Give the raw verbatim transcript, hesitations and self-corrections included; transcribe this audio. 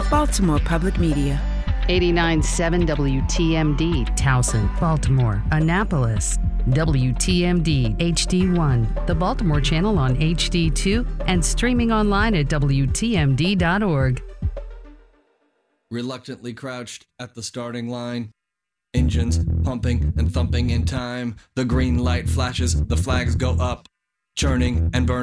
Baltimore Public Media. eighty-nine point seven W T M D, Towson, Baltimore, Annapolis. W T M D H D one, the Baltimore channel on H D two, and streaming online at W T M D dot org. Reluctantly crouched at the starting line. Engines pumping and thumping in time. The green light flashes, the flags go up, churning and burning.